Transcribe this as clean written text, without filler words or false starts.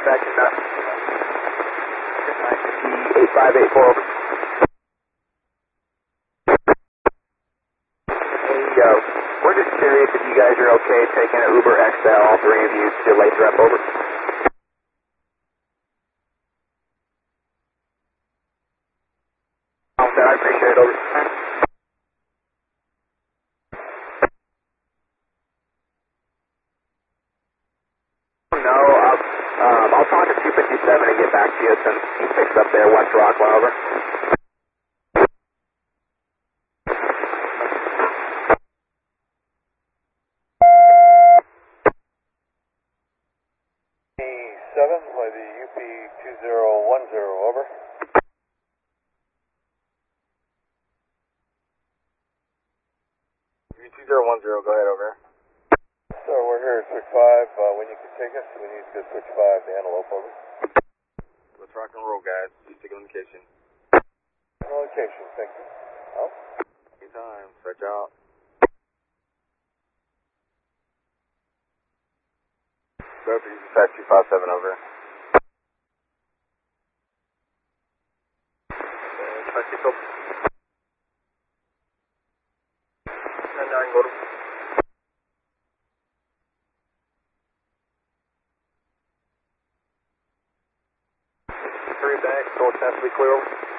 Section 8584 over. Hey, we're just curious if you guys are okay taking an Uber XL, all three of you, to Lathrop, over. I appreciate it, over. No, I'll talk to 257 and get back to you since he picks up there, West Rockwell, over. By the UP 2010, over. UP 2010, go ahead, over. So we're here at switch 5. When you can take us, we need to go switch 5 to Antelope, over. Let's rock and roll, guys. Just take communication. Communication, thank you. Oh. Anytime, stretch out. Go for dispatch 257, over. Mexico. 10-9, go to. Three back, so it's has to be clear, over.